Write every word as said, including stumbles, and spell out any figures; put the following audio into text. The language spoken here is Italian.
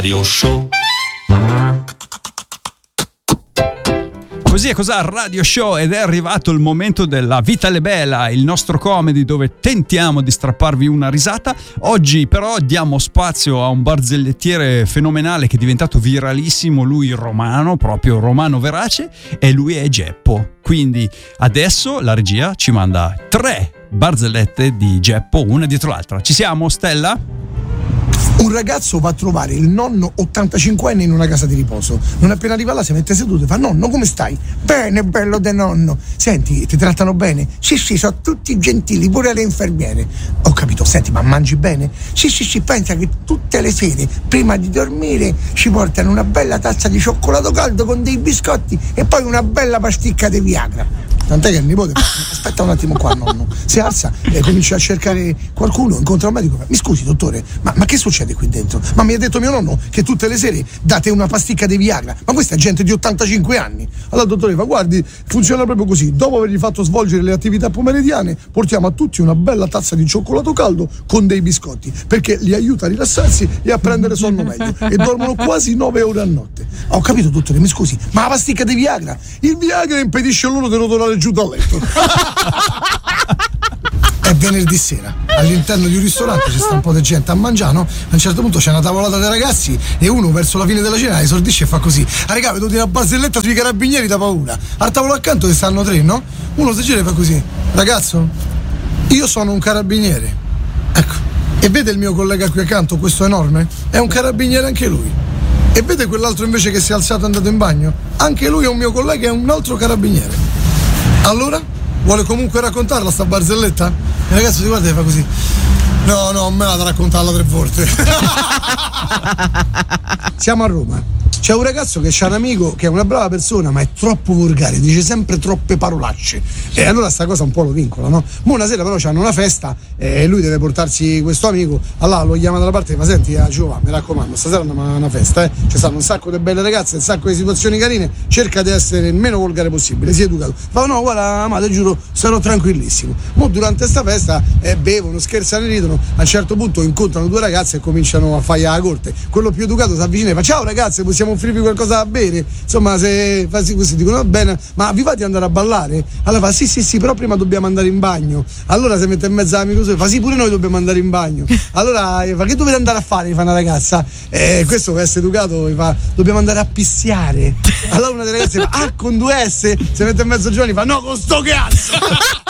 Radio Show. Così è cos'ha Radio Show ed è arrivato il momento della Vita le Bella, il nostro comedy dove tentiamo di strapparvi una risata. Oggi però diamo spazio a un barzellettiere fenomenale che è diventato viralissimo, lui romano, proprio romano verace, e lui è Geppo. Quindi adesso la regia ci manda tre barzellette di Geppo, una dietro l'altra. Ci siamo, Stella? Un ragazzo va a trovare il nonno ottantacinquenne in una casa di riposo. Non appena arriva là si mette seduto e fa: nonno, come stai? Bene, bello de nonno. Senti, ti trattano bene? Sì, sì, sono tutti gentili, pure le infermiere. Ho capito, senti, ma mangi bene? Sì, sì, sì, pensa che tutte le sere, prima di dormire, ci portano una bella tazza di cioccolato caldo con dei biscotti e poi una bella pasticca di Viagra. Tant'è che il nipote fa: aspetta un attimo qua, nonno. Si alza e comincia a cercare qualcuno, incontra un medico. Mi scusi, dottore, ma, ma che succede qui dentro? Ma mi ha detto mio nonno che tutte le sere date una pasticca di Viagra. Ma questa è gente di ottantacinque anni. Allora il dottore fa: guardi, funziona proprio così. Dopo avergli fatto svolgere le attività pomeridiane, portiamo a tutti una bella tazza di cioccolato caldo con dei biscotti, perché li aiuta a rilassarsi e a prendere sonno meglio. E dormono quasi nove ore a notte. Ho capito, dottore, mi scusi, ma la pasticca di Viagra? Il Viagra impedisce loro di rotolare giù dal letto. È venerdì sera, all'interno di un ristorante c'è sta un po' di gente a mangiare, no? A un certo punto c'è una tavolata dei ragazzi e uno verso la fine della cena esordisce e fa così: ah raga, vedo una barzelletta sui carabinieri da paura. Al tavolo accanto che stanno tre, no? Uno si gira e fa così: ragazzo, io sono un carabiniere, ecco, e vede il mio collega qui accanto, questo enorme? È un carabiniere anche lui. E vede quell'altro invece che si è alzato e è andato in bagno? Anche lui è un mio collega e è un altro carabiniere. Allora? Vuole comunque raccontarla sta barzelletta? Il ragazzo si guarda e fa così: no, no, me la da raccontarla tre volte. Siamo a Roma. C'è un ragazzo che c'ha un amico che è una brava persona, ma è troppo volgare, dice sempre troppe parolacce. E allora sta cosa un po' lo vincola, no? Ma una sera però c'hanno una festa e lui deve portarsi questo amico. Allora lo chiama dalla parte e fa: senti, ah, Giovanni, mi raccomando, stasera andiamo a una festa, eh? Ci stanno un sacco di belle ragazze, un sacco di situazioni carine, cerca di essere il meno volgare possibile, sii educato. Fa: no, guarda, ma te giuro, sarò tranquillissimo. Mo durante sta festa eh, bevono, scherzano e ridono. A un certo punto incontrano due ragazze e cominciano a fare la corte. Quello più educato si avvicina e fa: ciao ragazze, possiamo offrirvi qualcosa da bere? Insomma, se fa così dicono: va bene, ma vi va di andare a ballare? Allora fa: sì, sì, sì, però prima dobbiamo andare in bagno. Allora si mette in mezzo all'amico suo e fa: sì, pure noi dobbiamo andare in bagno. Allora fa: che dovete andare a fare? Gli fa una ragazza. E questo per essere educato gli fa: dobbiamo andare a pissiare. Allora una delle ragazze fa: ah, con due S? Si mette in mezzo Giovanni e fa: no, con sto cazzo.